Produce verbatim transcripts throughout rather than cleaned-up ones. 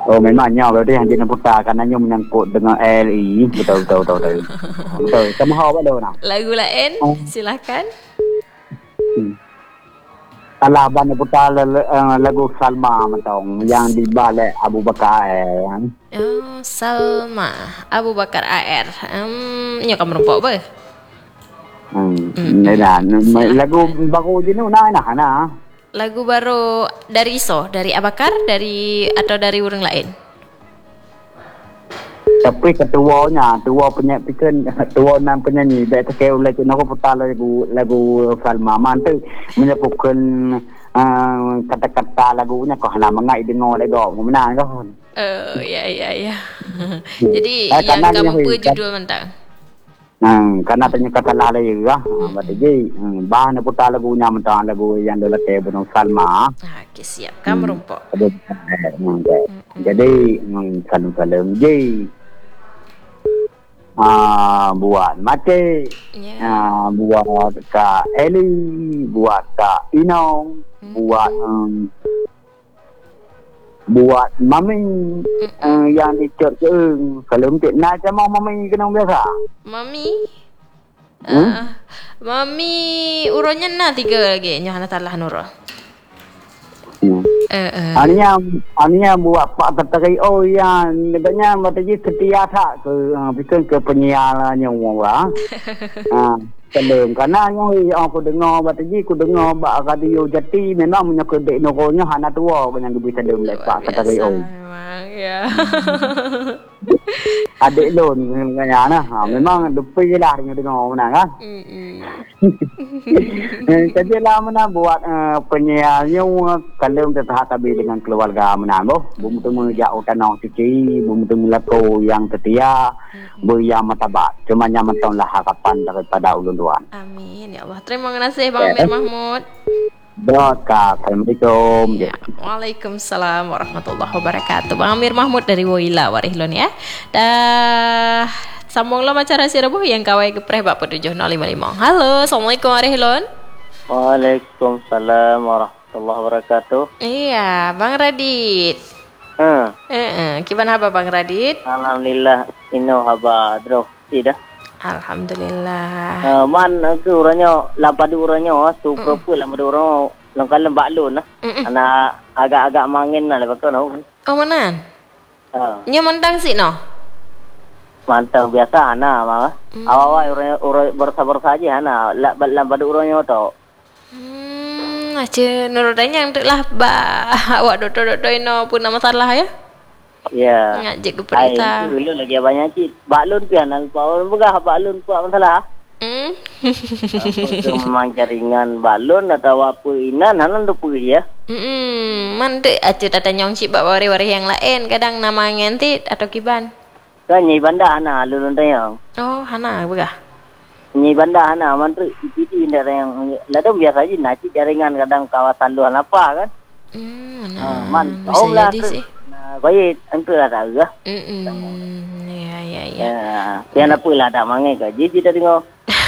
Oh memangnya berarti yang jenis putar karena nyo menyangkut dengan L E. Betul betul betul betul. Betul. Kamu hau apa dah? Lagu lain, Oh. silakan. Hmm. Salah ban putar uh, lagu Salma mentong yang dibalik Abu Bakar eh. Oh, Salma Abu Bakar A R. Hmm, nyo kamu rumpok apa? Hmm. Hmm. Dan lagu baru je ni nah nah nah. Lagu baru dari Iso, dari Abakar, dari atau dari orang lain? Tapi ketuanya, tua penyanyi pikan, tua enam penyanyi. Baik sekali lagi nak putar lagu lagu Salma mantu menyebutkan uh, kata-kata lagunya kau nak mengai dengar lagu mana kau. Oh, ya ya ya. Jadi Eh, yang kanan kamu ni, apa kan- judul mentang? Hmm, karena ternyata kata lah lagi lah. Berarti je, hmm, bahan putar lagunya mentang lagu yang dia letak benung Salma. Ah, okey siap. Kamu rumpok. Ada, hmm, jadi hmm, salam-salam je. Ah, buat mati. Ya. Ah, buat Kak Eli, buat Kak Inong, buat um, buat mami uh, yang di church eng. Kalau untuk nak macam mami kena biasa. Mami. Hmm? Ah, mami uronya na tiga lagi. Nyo hana talah nuro. Hmm. Eh eh. Aninya aninya buat pak terteri oh yang katanya matanya setia tak ke uh, bikin ke penyiarannya orang. Ah, Kelem karena yang aku dengar batiji aku dengar bak radio Jati memang punya kedek noronya hana tua yang lebih sedem lepak kata radio. Memang ya. Adik lon kaya nah. Ha, memang depi lah dengan dengar mana kan. Hmm. Jadi lah mana buat uh, penyiarnya kalau tetap tabi dengan keluarga mana boh. Bum temu jauh tanah cici, bum temu lako yang setia, bu yang matabat. Cuma yang mentong lah harapan daripada ulun tuan. Amin ya Allah. Terima kasih Bang Amir Mahmud. Doa, Assalamualaikum. Ya. Waalaikumsalam warahmatullahi wabarakatuh. Bang Amir Mahmud dari Woila Warihlon ya. Dah sambunglah acara sirabuh yang kawai gepreh Bapak tujuh nol lima lima. Halo, Assalamualaikum Warihlon. Waalaikumsalam warahmatullahi wabarakatuh. Iya, Bang Radit. Ha. Eh, eh, gimana apa Bang Radit? Alhamdulillah ino haba dro tidak. Alhamdulillah. Uh, man ke orangnya lapadu orangnya tu proper lah pada orang langkah lembak lun lah. Ana agak-agak mangin lah lepas tu noh. Oh mana? Ha. Nya mentang sih no. Mantap biasa ana mah. Awal orang orang bersabar saja ana lapadu orangnya tu. Hmm, aja nurutnya yang lah ba awak doktor-doktor ino pun nama masalah ya. Ya. Ngajak ke Ai perintah. dulu lagi banyak cik. Baklun pian al power begah baklun puak masalah. Hmm. Memang jaringan balon atau apa inan hanan tu pergi ya. Hmm, mandek aja tata nyong cip bak wari-wari yang lain kadang nama ngentit atau kiban. Kan nyi banda hana lulun tayang. Oh, hana begah. Nyi banda hana mantri ipiti indah yang ladang biasa aja naci jaringan kadang kawasan luar apa kan. Hmm, Ah, mana? man, Bisa tahu lah jadi tu. sih. Nah, baik entu lah tak ke. Hmm, ya ya ya. Ya, pian apa lah tak mangai ke. Jadi kita tengok.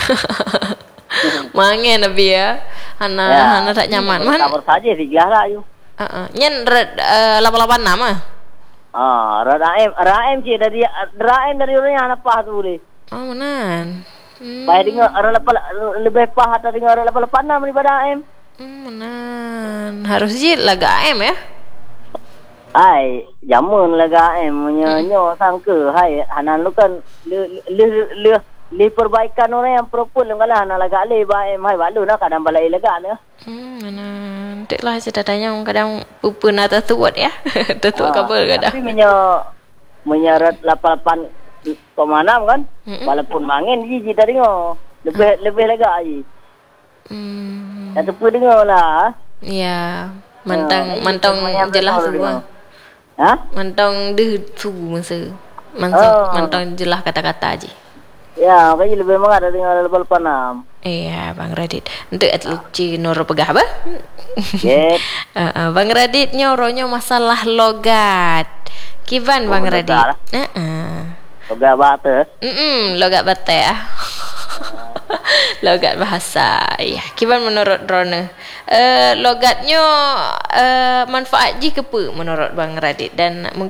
Mange nabi ya. Hana Ya, hana tak nyaman. Man. Kabar saja sih lah you. Heeh. Nyen lapan lapan nama. Ah, Raim, Raim cik dari Raim dari orangnya apa tu boleh. Oh, menan. Hmm, Baik dengar orang lepas lebih pah atau dengar orang lepas lepas enam daripada Raim. hmm, menan. Harus je laga M ya. Hai, jamun laga em menyanyo sangka. Hai, hanan lu kan le le le le perbaikan orang yang propon lu kalah hanan laga le ba em hai balu nak kadang balai laga ne. Hmm, menan. Dek lah saya tanya kadang upun atau tuat ya. Tuat kabel kadang. Tapi menyo menyarat lapan koma enam kan. Mm-mm. Walaupun mangin ji tadi ngo. Lebih lebih laga ji. Hmm. Dan tu dengar lah. Ya, mantang Ah, mantang ini jelas dengar, semua. dengar. Ha? Mantang deh tu masa. Mantang Oh. mantang jelas kata-kata aja. Ya, kaya lebih mangga ada dengar lepas enam. Iya, Bang Radit. Untuk atluci nur pegah apa? Yes. Uh, uh, Bang Radit nyoronya masalah logat. Kiban Bang Oh, Radit. logat. Heeh. Oga bata. Mm logat bate ya. Logat bahasa. Ya, kiban menurut Rona? Uh, logatnya uh, manfaat ji ke apa menurut Bang Radit dan